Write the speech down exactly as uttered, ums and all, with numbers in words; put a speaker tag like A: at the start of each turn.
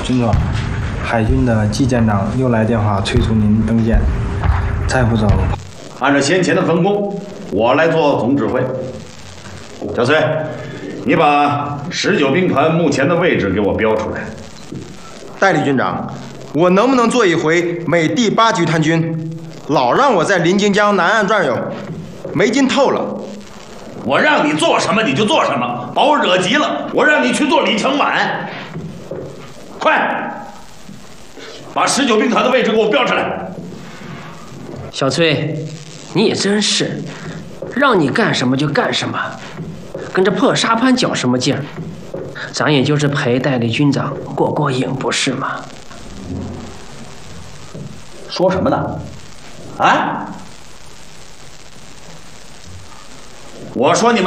A: 军座，海军的季舰长又来电话催促您登舰，再不走。
B: 按照先前的分工，我来做总指挥。小崔，你把十九兵团目前的位置给我标出来。
C: 代理军长，我能不能做一回美第八集团军？老让我在临津江南岸转悠，没劲透了。
B: 我让你做什么你就做什么，把我惹急了，我让你去做李承晚。快，把十九兵团的位置给我标出来。
D: 小崔，你也真是，让你干什么就干什么，跟这破沙盘较什么劲儿？咱也就是陪代理军长过过瘾，不是吗？
B: 说什么呢？啊？我说你们。